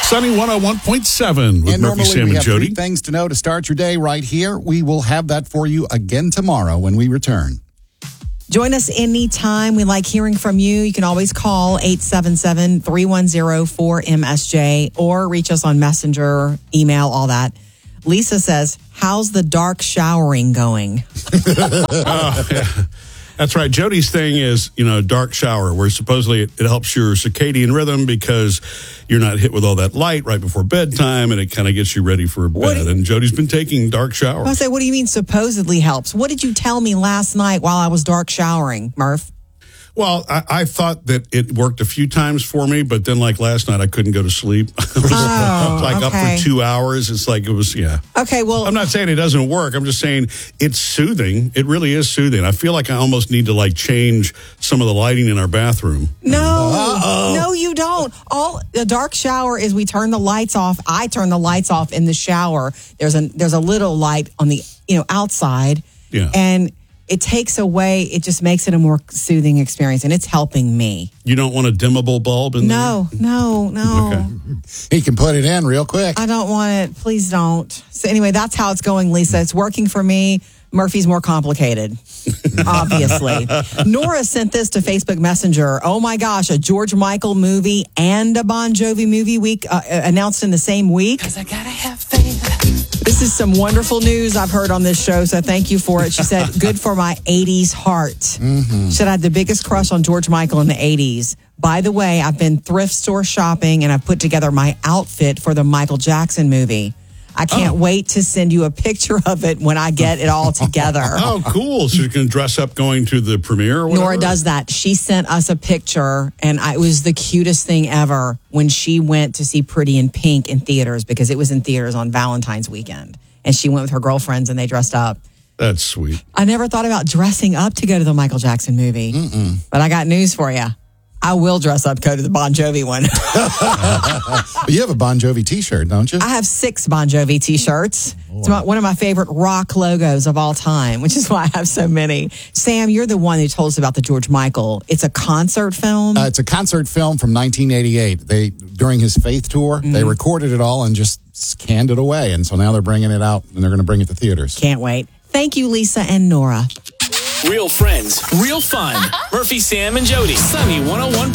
Sunny 101.7 with And Murphy, normally Sam, we and have Jody. 3 things to know to start your day right here. We will have that for you again tomorrow when we return. Join us anytime. We like hearing from you. You can always call 877-310-4MSJ or reach us on Messenger, email, all that. Lisa says, how's the dark showering going? That's right. Jody's thing is, dark shower, where supposedly it helps your circadian rhythm because you're not hit with all that light right before bedtime, and it kind of gets you ready for bed. And Jody's been taking dark showers. I say, what do you mean supposedly helps? What did you tell me last night while I was dark showering, Murph? Well, I thought that it worked a few times for me, but then like last night, I couldn't go to sleep. I was up for 2 hours. It's like it was, yeah. Okay, well. I'm not saying it doesn't work. I'm just saying it's soothing. It really is soothing. I feel like I almost need to change some of the lighting in our bathroom. No, you don't. The dark shower is we turn the lights off. I turn the lights off in the shower. There's a little light on the outside. Yeah. And it takes away, it just makes it a more soothing experience, and it's helping me. You don't want a dimmable bulb in there? No. Okay. He can put it in real quick. I don't want it. Please don't. So anyway, that's how it's going, Lisa. It's working for me. Murphy's more complicated, obviously. Nora sent this to Facebook Messenger. Oh my gosh, a George Michael movie and a Bon Jovi movie week announced in the same week. 'Cause I gotta have faith. This is some wonderful news I've heard on this show, so thank you for it. She said, good for my 80s heart. She said, I had the biggest crush on George Michael in the 80s. By the way, I've been thrift store shopping, and I've put together my outfit for the Michael Jackson movie. I can't wait to send you a picture of it when I get it all together. Oh, cool. So you can dress up going to the premiere or whatever? Nora does that. She sent us a picture, and it was the cutest thing ever when she went to see Pretty in Pink in theaters, because it was in theaters on Valentine's weekend. And she went with her girlfriends, and they dressed up. That's sweet. I never thought about dressing up to go to the Michael Jackson movie. But I got news for you. I will dress up, go to the Bon Jovi one. You have a Bon Jovi t-shirt, don't you? I have 6 Bon Jovi t-shirts. It's one of my favorite rock logos of all time, which is why I have so many. Sam, you're the one who told us about the George Michael. It's a concert film? It's a concert film from 1988. During his Faith tour, they recorded it all and just scanned it away. And so now they're bringing it out, and they're going to bring it to theaters. Can't wait. Thank you, Lisa and Nora. Real friends, real fun. Murphy, Sam, and Jody. Sunny 101.